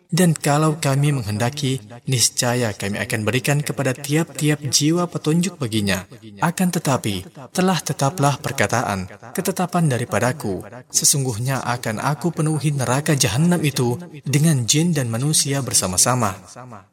Dan kalau kami menghendaki, niscaya kami akan berikan kepada tiap-tiap jiwa petunjuk baginya. Akan tetapi, tetaplah perkataan, ketetapan daripadaku, sesungguhnya akan aku penuhi neraka jahanam itu dengan jin dan manusia bersama-sama.